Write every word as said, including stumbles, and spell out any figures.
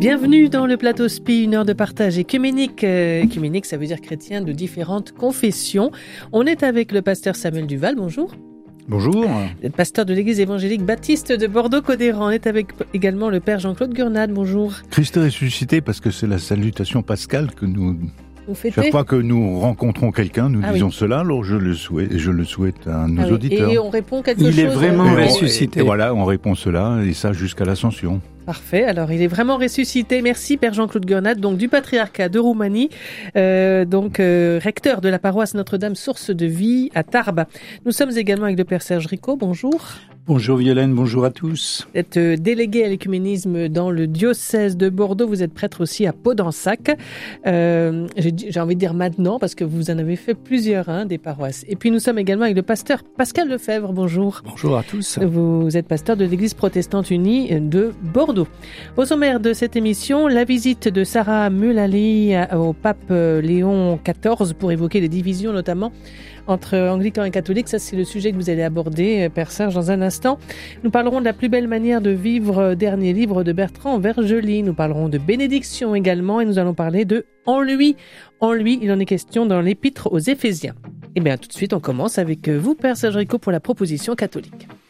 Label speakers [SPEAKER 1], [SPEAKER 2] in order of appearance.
[SPEAKER 1] Bienvenue dans le plateau S P I, une heure de partage écuménique. Euh, écuménique, ça veut dire chrétien de différentes confessions. On est avec le pasteur Samuel Duval, bonjour.
[SPEAKER 2] Bonjour.
[SPEAKER 1] Le pasteur de l'église évangélique baptiste de Bordeaux-Codéran. On est avec également le père Jean-Claude Gurnade, bonjour.
[SPEAKER 2] Christ est ressuscité, parce que c'est la salutation pascale que nous...
[SPEAKER 1] Vous fêtez ?
[SPEAKER 2] Chaque fois que nous rencontrons quelqu'un, nous
[SPEAKER 1] ah
[SPEAKER 2] disons
[SPEAKER 1] oui.
[SPEAKER 2] cela, alors je le souhaite, et je le souhaite à nos
[SPEAKER 1] ah oui.
[SPEAKER 2] auditeurs.
[SPEAKER 1] Et on répond quelque
[SPEAKER 3] Il
[SPEAKER 1] chose.
[SPEAKER 3] est vraiment
[SPEAKER 2] et
[SPEAKER 3] ressuscité.
[SPEAKER 2] Et, et voilà, on répond cela, et ça jusqu'à l'ascension.
[SPEAKER 1] Parfait. Alors, il est vraiment ressuscité. Merci, Père Jean-Claude Gurnade, donc du patriarcat de Roumanie, euh, donc euh, recteur de la paroisse Notre-Dame Source de Vie à Tarbes. Nous sommes également avec le Père Serge Ricot. Bonjour.
[SPEAKER 3] Bonjour Violaine, bonjour à tous.
[SPEAKER 1] Vous êtes délégué à l'écuménisme dans le diocèse de Bordeaux. Vous êtes prêtre aussi à Podensac. Euh, j'ai, j'ai envie de dire maintenant, parce que vous en avez fait plusieurs, hein, des paroisses. Et puis, nous sommes également avec le pasteur Pascal Lefebvre. Bonjour.
[SPEAKER 3] Bonjour à tous.
[SPEAKER 1] Vous êtes pasteur de l'Église protestante unie de Bordeaux. Au sommaire de cette émission, la visite de Sarah Mullally au pape Léon quatorze pour évoquer les divisions notamment entre anglicans et catholiques. Ça, c'est le sujet que vous allez aborder, Père Serge, dans un instant. Nous parlerons de la plus belle manière de vivre, dernier livre de Bertrand Vergely. Nous parlerons de bénédiction également et nous allons parler de En lui. En lui, il en est question dans l'épître aux Éphésiens. Eh bien, tout de suite, on commence avec vous, Père Serge Ricot, pour la proposition catholique.